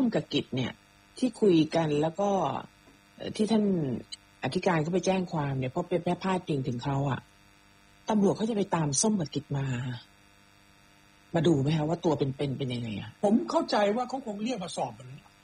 กับกิจเนี่ยที่คุยกันแล้วก็ที่ท่านอธิการเขาไปแจ้งความเนี่ยเพราะเป็นแม่พาดพิงถึงเขาอะตำรวจเขาจะไปตามส้มกับกิจมาดูไหมคะว่าตัวเป็นยังไงอะผมเข้าใจว่าเขาคงเรียกมาสอบ